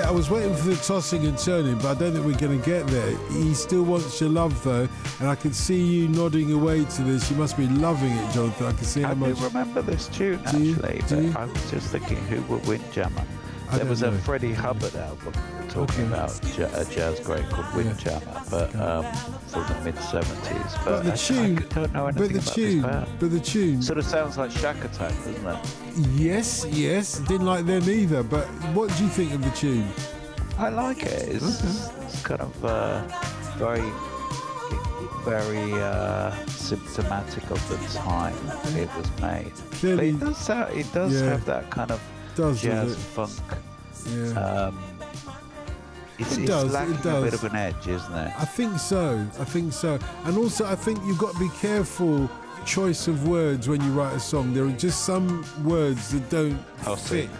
I was waiting for the tossing and turning, but I don't think we're going to get there. He still wants your love, though, and I can see you nodding away to this. You must be loving it, Jonathan. I can see how much. I do remember this tune, actually. I was just thinking, who would Windjammer? There was a Freddie Hubbard album talking about a jazz great called Windjammer, but from the mid-70s. But the tune, I don't know anything but the tune sort of sounds like Shack Attack, doesn't it? Yes. Didn't like them either. But what do you think of the tune? I like it. It's kind of very symptomatic of the time it was made. Clearly, but it does have that kind of jazz funk. Yeah. It's lacking a bit of an edge, isn't it? I think so. And also, I think you've got to be careful choice of words when you write a song. There are just some words that don't fit.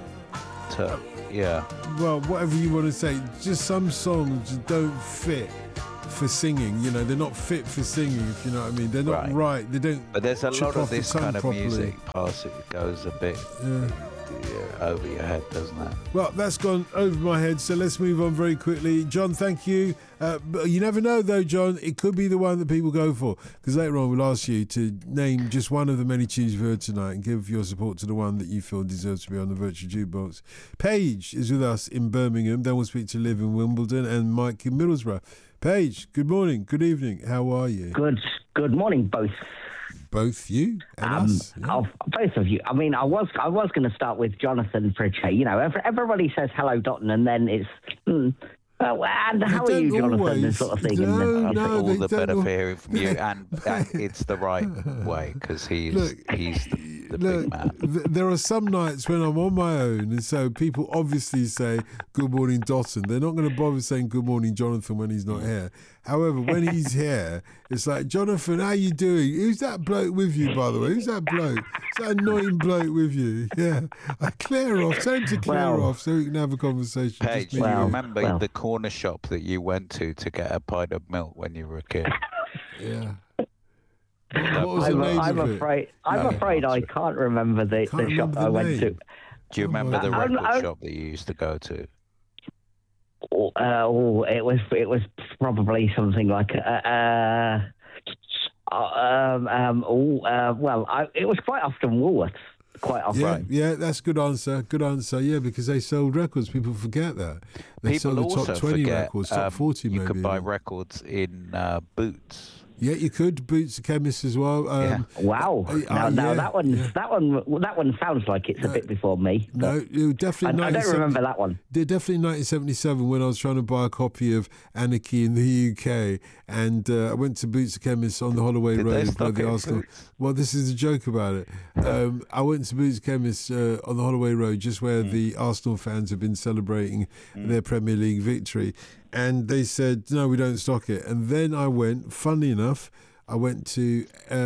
Well, whatever you want to say, just some songs just don't fit for singing. You know, they're not fit for singing, if you know what I mean. They're not right. They don't. But there's a lot of this kind of properly. music past it goes a bit over your head, doesn't it? Well, that's gone over my head, so let's move on very quickly. John, thank you. But you never know, though, John. It could be the one that people go for, because later on we'll ask you to name just one of the many tunes you've heard tonight and give your support to the one that you feel deserves to be on the Virtual Jukebox. Paige is with us in Birmingham. Then we'll speak to Liv in Wimbledon and Mike in Middlesbrough. Paige, good morning, good evening. How are you? Good morning, both. Both you and us? Yeah. Both of you. I mean, I was going to start with Jonathan Pritchett. You know, everybody says hello, Dotton, and then it's... and how are you, Jonathan? This sort of thing. All the better for hearing from you, and it's the right way, because he's the big man. There are some nights when I'm on my own, and so people obviously say good morning, Dotton. They're not going to bother saying good morning, Jonathan, when he's not here. However, when he's here, it's like, Jonathan, how you doing? Who's that bloke with you, by the way? Who's that bloke? Is that annoying bloke with you? Yeah. Clear off. Tell him to clear off so we can have a conversation. Paige, you remember the corner shop that you went to get a pint of milk when you were a kid? Yeah. I'm afraid I can't remember the shop I went to. Do you remember the record shop that you used to go to? It was probably something like it was quite often Woolworths. Quite often. Yeah, that's a good answer. Yeah, because they sold records. People forget that. They People sold the also top 20 forget, records, top 40 maybe. You could buy records in Boots. Yeah, you could. Boots a chemist as well. Wow. That one sounds like it's a bit before me. No, it definitely. I don't remember that one. They're definitely 1977 when I was trying to buy a copy of Anarchy in the UK, and I went to Boots a chemist on the Holloway Road by the Arsenal. Well, this is a joke about it. I went to Boots a chemist on the Holloway Road, just where the Arsenal fans have been celebrating their Premier League victory. And they said, no, we don't stock it. And then I went, funnily enough, I went to,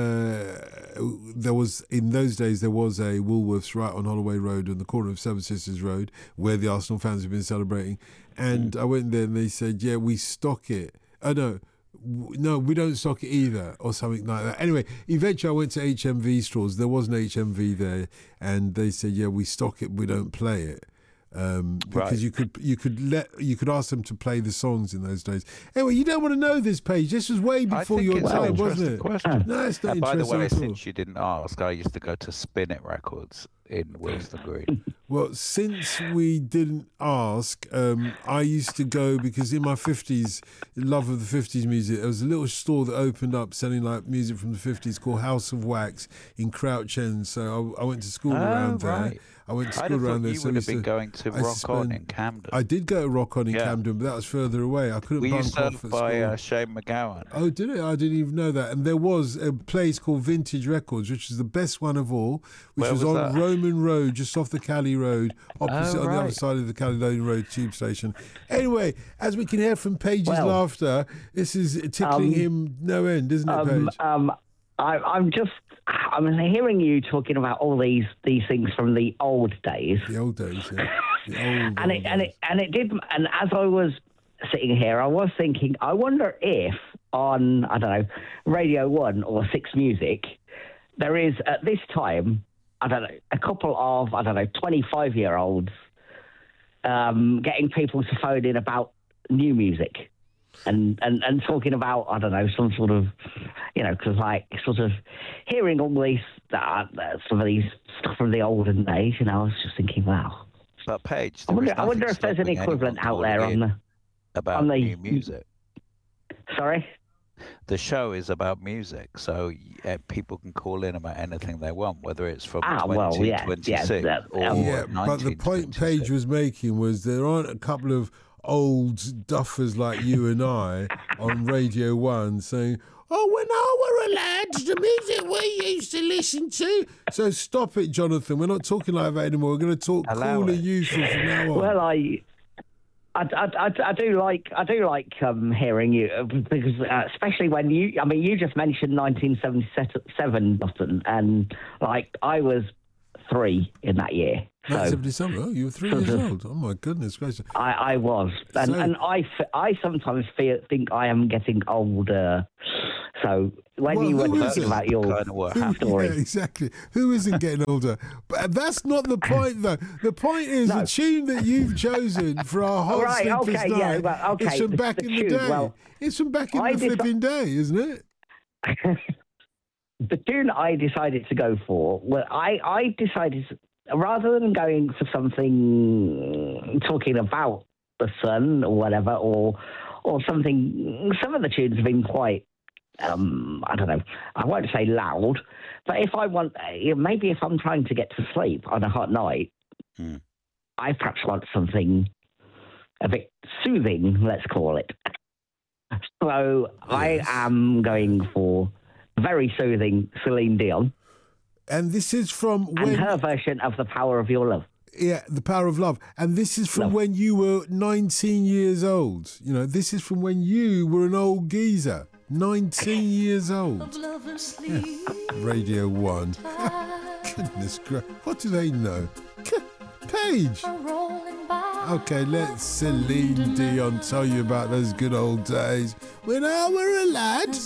in those days, there was a Woolworths right on Holloway Road on the corner of Seven Sisters Road where the Arsenal fans have been celebrating. And I went there and they said, yeah, we stock it. No, we don't stock it either, or something like that. Anyway, eventually I went to HMV stores. There was an HMV there, and they said, yeah, we stock it, we don't play it. Because you could ask them to play the songs in those days. Anyway, you don't want to know this, Paige. This was way before your time, wasn't it? Question. No, it's not interesting. By the way, at all. since you didn't ask, I used to go to Spin It Records in Wilston Green. Well, since we didn't ask, I used to go because in my 50s, love of the 50s music, there was a little store that opened up selling like music from the 50s called House of Wax in Crouch End. So I went to school around there. I went to school around there. You would have been going to Rock On in Camden. I did go to Rock On in Camden, but that was further away. I couldn't bunk off at school. Were you served by Shane McGowan? Oh, did it? I didn't even know that. And there was a place called Vintage Records, which is the best one of all, which was on that? Roman Road, just off the Cali Road, opposite on the other side of the Caledonian Road tube station. Anyway, as we can hear from Paige's laughter, this is tickling him no end, isn't it, Paige? I'm hearing you talking about all these things from the old days. The old days, yeah. And as I was sitting here, I was thinking, I wonder if on, I don't know, Radio 1 or 6 Music, there is at this time, I don't know, a couple of, 25-year-olds getting people to phone in about new music and talking about, I don't know, some sort of, because like sort of hearing all these, some of these stuff from the olden days, I was just thinking, wow. But Paige, I wonder if there's an equivalent out there about new music. Sorry? The show is about music, so people can call in about anything they want, whether it's from 2026 or but the point Paige was making was there aren't a couple of old duffers like you and I on Radio 1 saying, oh, when I were a lad, the music we used to listen to. So stop it, Jonathan. We're not talking like that anymore. We're going to talk cooler, youthful from now on. Well, I do like hearing you, because especially when you just mentioned 1977, Dotton, and like I was 3 in that year. 1977. Oh, you were 3 years old. Oh my goodness gracious! I was, and I sometimes think I am getting older. So when you were talking about your story, yeah, exactly. Who isn't getting older? But that's not the point, though. The point is the tune that you've chosen for our hot sleepless night. It's from back in the day. It's from back in the flipping day, isn't it? The tune I decided to go for, I decided, rather than going for something talking about the sun or whatever, or something, some of the tunes have been quite, I don't know, I won't say loud, but if I want, maybe if I'm trying to get to sleep on a hot night, I perhaps want something a bit soothing, let's call it. So yes. I am going for very soothing Celine Dion. And this is from when... And her version of The Power of Your Love. Yeah, The Power of Love. And this is from when you were 19 years old. This is from when you were an old geezer. 19 years old. Yeah. Radio 1. Goodness gracious. What do they know? Paige. Okay, let Celine Dion tell you about those good old days when I were a lad.